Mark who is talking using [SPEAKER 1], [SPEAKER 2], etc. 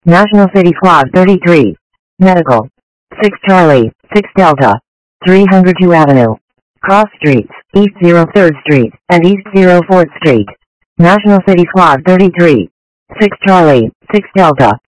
[SPEAKER 1] National City Squad 33. Medical. 6 Charlie, 6 Delta. 302 Avenue. Cross Streets, East 03rd Street, and East 04th Street. National City Squad 33. 6 Charlie, 6 Delta.